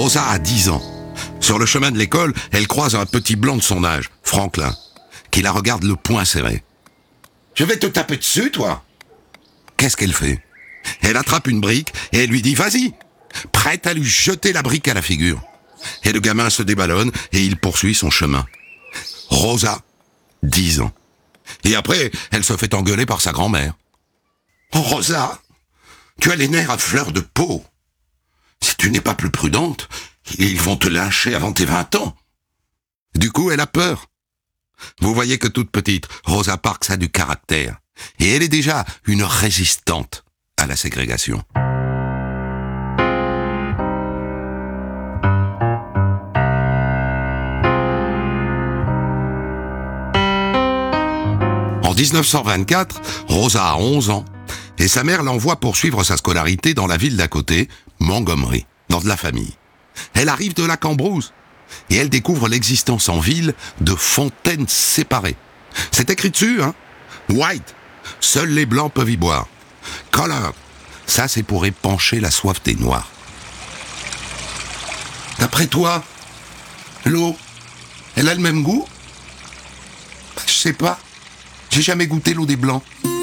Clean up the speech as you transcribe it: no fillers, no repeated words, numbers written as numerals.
Rosa a 10 ans. Sur le chemin de l'école, elle croise un petit blanc de son âge, Franklin, qui la regarde le poing serré. « Je vais te taper dessus, toi !» Qu'est-ce qu'elle fait ? Elle attrape une brique et elle lui dit « Vas-y !» prête à lui jeter la brique à la figure. Et le gamin se déballonne et il poursuit son chemin. Rosa, 10 ans. Et après, elle se fait engueuler par sa grand-mère. « Oh Rosa, tu as les nerfs à fleur de peau. Si tu n'es pas plus prudente, ils vont te lyncher avant tes 20 ans. » Du coup, elle a peur. Vous voyez que toute petite, Rosa Parks a du caractère. Et elle est déjà une résistante à la ségrégation. En 1924, Rosa a 11 ans et sa mère l'envoie poursuivre sa scolarité dans la ville d'à côté, Montgomery, dans de la famille. Elle arrive de la Cambrousse et elle découvre l'existence en ville de fontaines séparées. C'est écrit dessus, hein ? White, seuls les blancs peuvent y boire. Colored, ça c'est pour épancher la soif des noirs. D'après toi, l'eau, elle a le même goût ? Je sais pas. J'ai jamais goûté l'eau des blancs.